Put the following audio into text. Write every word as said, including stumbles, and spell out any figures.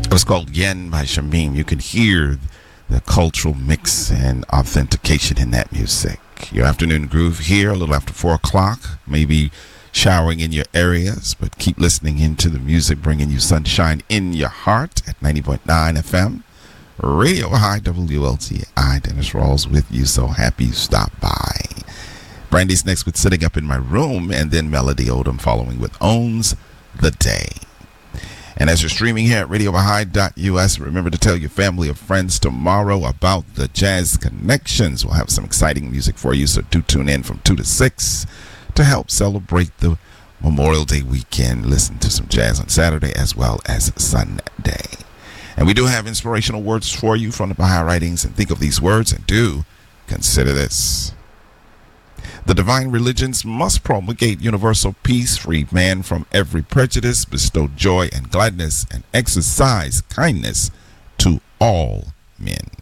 It was called Yen by Shamim. You can hear the cultural mix and authentication in that music. Your afternoon groove here, a little after four o'clock. Maybe showering in your areas, but keep listening into the music, bringing you sunshine in your heart at ninety point nine F M. Radio High W L T I. Dennis Rawls with you. So happy you stopped by. Brandy's next with Sitting Up in My Room, and then Melody Odom following with Owns the Day. And as you're streaming here at radio high dot U S, remember to tell your family or friends tomorrow about the Jazz Connections. We'll have some exciting music for you, so do tune in from two to six to help celebrate the Memorial Day weekend. Listen to some jazz on Saturday as well as Sunday. And we do have inspirational words for you from the Baha'i writings, and think of these words and do consider this. The divine religions must promulgate universal peace, free man from every prejudice, bestow joy and gladness, and exercise kindness to all men.